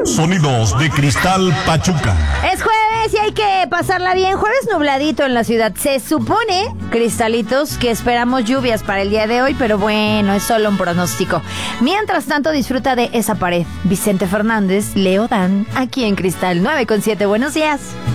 Sonidos de Cristal Pachuca. Es jueves y hay que pasarla bien. Jueves nubladito en la ciudad. Se supone, cristalitos, que esperamos lluvias para el día de hoy, pero bueno, es solo un pronóstico. Mientras tanto, disfruta de Esa Pared. Vicente Fernández, Leo Dan, aquí en Cristal 9.7. Buenos días.